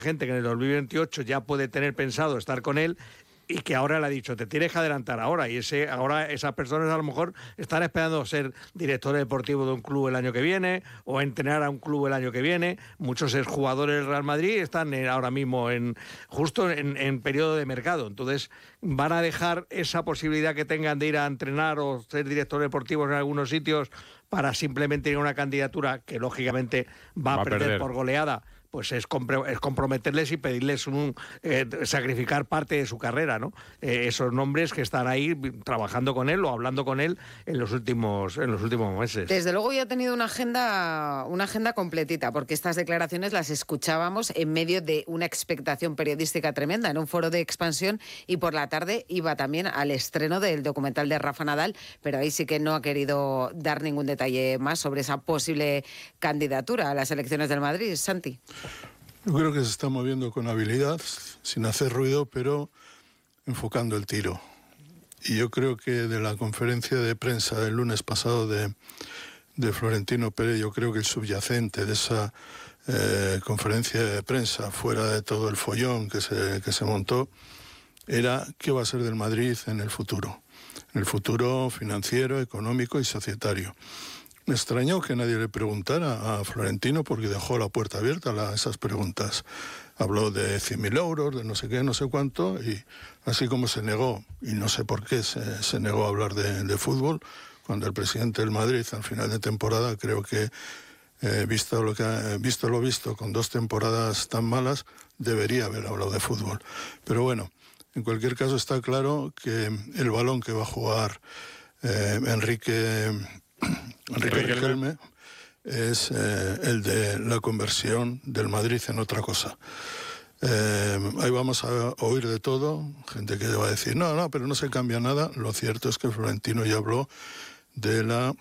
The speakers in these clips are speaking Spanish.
gente que en el 2028 ya puede tener pensado estar con él y que ahora le ha dicho, te tienes que adelantar ahora, y ahora esas personas a lo mejor están esperando ser director deportivo de un club el año que viene o entrenar a un club el año que viene. Muchos exjugadores del Real Madrid están ahora mismo justo en periodo de mercado, entonces van a dejar esa posibilidad que tengan de ir a entrenar o ser director deportivos en algunos sitios para simplemente ir a una candidatura que lógicamente va a perder por goleada. Pues es comprometerles y pedirles sacrificar parte de su carrera, ¿no? Esos nombres que están ahí trabajando con él o hablando con él en los últimos meses. Desde luego ya ha tenido una agenda completita, porque estas declaraciones las escuchábamos en medio de una expectación periodística tremenda en un foro de Expansión, y por la tarde iba también al estreno del documental de Rafa Nadal, pero ahí sí que no ha querido dar ningún detalle más sobre esa posible candidatura a las elecciones del Madrid. Santi. Yo creo que se está moviendo con habilidad, sin hacer ruido, pero enfocando el tiro. Y yo creo que de la conferencia de prensa del lunes pasado de Florentino Pérez, yo creo que el subyacente de esa conferencia de prensa, fuera de todo el follón que se montó, era qué va a ser del Madrid en el futuro financiero, económico y societario. Me extrañó que nadie le preguntara a Florentino, porque dejó la puerta abierta a esas preguntas. Habló de 100.000 euros, de no sé qué, no sé cuánto, y así como se negó, y no sé por qué se negó a hablar de fútbol, cuando el presidente del Madrid al final de temporada, creo que visto lo visto con 2 temporadas tan malas, debería haber hablado de fútbol. Pero bueno, en cualquier caso está claro que el balón que va a jugar Enrique Riquelme es el de la conversión del Madrid en otra cosa. Ahí vamos a oír de todo, gente que va a decir, no, pero no se cambia nada. Lo cierto es que Florentino ya habló de la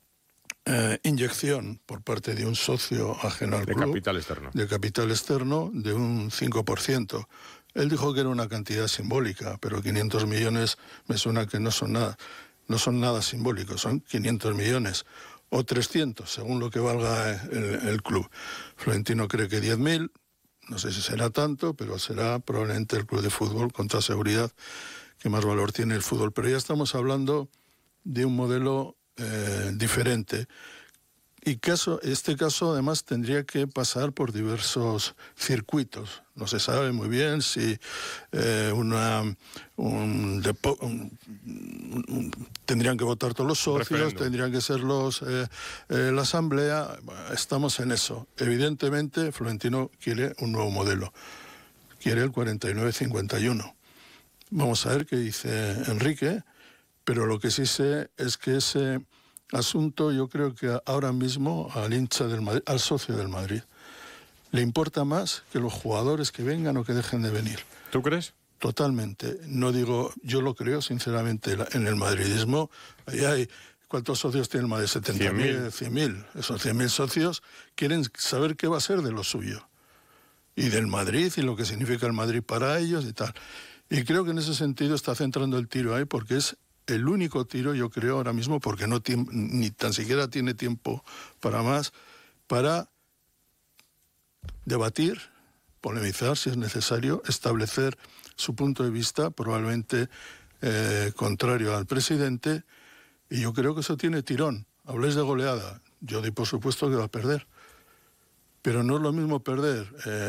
inyección por parte de un socio ajeno al club, de capital externo, de un 5%. Él dijo que era una cantidad simbólica, pero 500 millones me suena que no son nada simbólicos, son 500 millones. O 300, según lo que valga el club. Florentino cree que 10.000, no sé si será tanto, pero será probablemente el club de fútbol, con toda seguridad, que más valor tiene el fútbol. Pero ya estamos hablando de un modelo diferente. Y este caso además tendría que pasar por diversos circuitos. No se sabe muy bien si tendrían que votar todos los socios, tendrían que ser la asamblea. Estamos en eso. Evidentemente Florentino quiere un nuevo modelo. Quiere el 49-51. Vamos a ver qué dice Enrique, pero lo que sí sé es que ese asunto, yo creo que ahora mismo al hincha del Madrid, al socio del Madrid, le importa más que los jugadores que vengan o que dejen de venir. ¿Tú crees? Totalmente. No digo, yo lo creo sinceramente en el madridismo. Ahí hay, ¿cuántos socios tiene el Madrid? 70.000, 100.000. Esos 100.000 socios quieren saber qué va a ser de lo suyo. Y del Madrid y lo que significa el Madrid para ellos y tal. Y creo que en ese sentido está centrando el tiro ahí, porque es el único tiro, yo creo, ahora mismo, porque ni tan siquiera tiene tiempo para más, para debatir, polemizar si es necesario, establecer su punto de vista, probablemente contrario al presidente, y yo creo que eso tiene tirón. Habléis de goleada, yo doy por supuesto que va a perder, pero no es lo mismo perder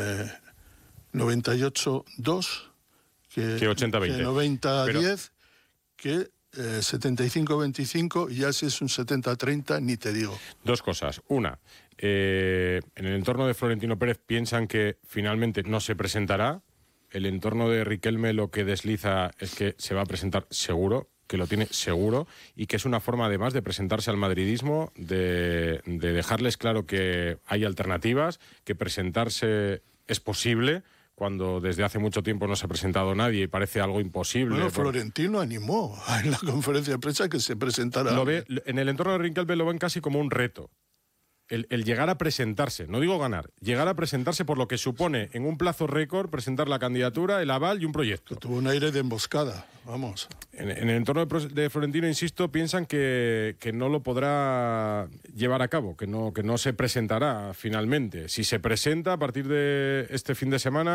98-2 que 80-20, que 90-10, que 75-25, y ya si es un 70-30, ni te digo. 2 cosas. Una, en el entorno de Florentino Pérez piensan que finalmente no se presentará. El entorno de Riquelme lo que desliza es que se va a presentar seguro, que lo tiene seguro, y que es una forma además de presentarse al madridismo, de dejarles claro que hay alternativas, que presentarse es posible, cuando desde hace mucho tiempo no se ha presentado nadie y parece algo imposible. Bueno, Florentino animó en la conferencia de prensa que se presentara. En el entorno de Riquelme lo ven casi como un reto. el llegar a presentarse, no digo ganar, llegar a presentarse por lo que supone en un plazo récord presentar la candidatura, el aval y un proyecto. Tuvo un aire de emboscada, vamos. En el entorno de Florentino, insisto, piensan que no lo podrá llevar a cabo, que no se presentará finalmente. Si se presenta a partir de este fin de semana,